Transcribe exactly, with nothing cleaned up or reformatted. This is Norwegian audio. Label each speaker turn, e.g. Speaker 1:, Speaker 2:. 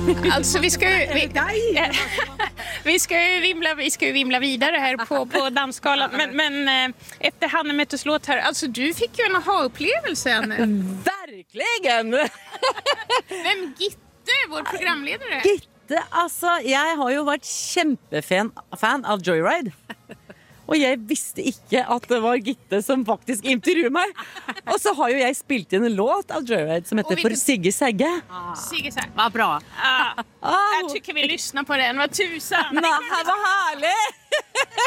Speaker 1: Alltså vi ska ju vi, vi ska ju vimla vi ska ju vimla vidare här på på dansskalan men men efter Hanne Möttes låt här alltså du fick ju en aha-upplevelse Anne.
Speaker 2: Verkligen.
Speaker 1: Vem Gitte vår programledare?
Speaker 2: Gitte alltså jag har ju varit kämpefan fan av Joyride. Och jag visste inte att det var Gitte som faktiskt intervjuade mig. Och så har ju jag spelat in en låt av Joyride som heter För Sigge Segge.
Speaker 1: Ah. Sigge Segge.
Speaker 3: Vad bra.
Speaker 1: Ah. Ah. Jag tycker vi lyssnar på den. Vad tusan.
Speaker 2: Nej, vad härligt.